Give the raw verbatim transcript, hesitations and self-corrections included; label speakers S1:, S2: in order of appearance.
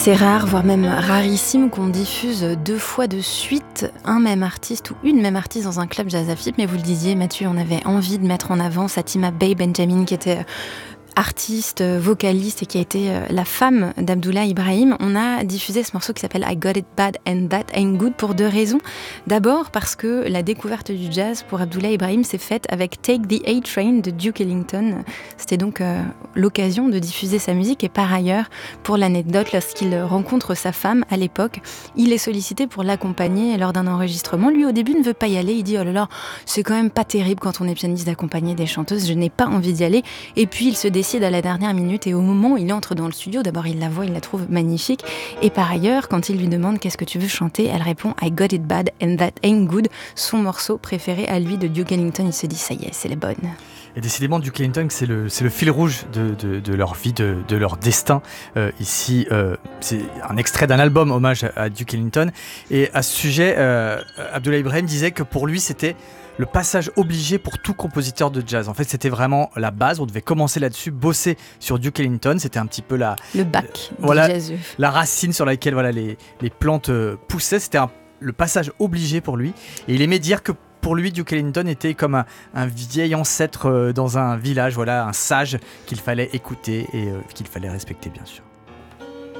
S1: C'est rare, voire même rarissime, qu'on diffuse deux fois de suite un même artiste ou une même artiste dans un club jazz à F I B. Mais vous le disiez, Mathieu, on avait envie de mettre en avant Satima Bey Benjamin, qui était artiste, vocaliste et qui a été la femme d'Abdullah Ibrahim. On a diffusé ce morceau qui s'appelle I Got It Bad and That Ain't Good pour deux raisons. D'abord parce que la découverte du jazz pour Abdullah Ibrahim s'est faite avec Take the A-Train de Duke Ellington. C'était donc euh, l'occasion de diffuser sa musique. Et par ailleurs, pour l'anecdote, lorsqu'il rencontre sa femme à l'époque, il est sollicité pour l'accompagner lors d'un enregistrement. Lui, au début, ne veut pas y aller. Il dit « Oh là là, c'est quand même pas terrible quand on est pianiste d'accompagner des chanteuses. Je n'ai pas envie d'y aller. » Et puis, il se décide à la dernière minute et au moment où il entre dans le studio, d'abord il la voit, il la trouve magnifique et par ailleurs quand il lui demande qu'est-ce que tu veux chanter, elle répond I Got It Bad and That Ain't Good, son morceau préféré à lui de Duke Ellington. Il se dit ça y est, c'est la bonne.
S2: Et décidément, Duke Ellington, c'est le, c'est le fil rouge de, de, de leur vie, de, de leur destin. Euh, ici, euh, c'est un extrait d'un album hommage à, à Duke Ellington. Et à ce sujet, euh, Abdullah Ibrahim disait que pour lui, c'était le passage obligé pour tout compositeur de jazz. En fait, c'était vraiment la base. On devait commencer là-dessus, bosser sur Duke Ellington. C'était un petit peu la...
S1: Le bac
S2: euh, voilà,
S1: du jazzeux.
S2: La racine sur laquelle voilà, les, les plantes poussaient. C'était un, le passage obligé pour lui. Et il aimait dire que pour lui, Duke Ellington était comme un, un vieil ancêtre dans un village, voilà, un sage qu'il fallait écouter et euh, qu'il fallait respecter, bien sûr.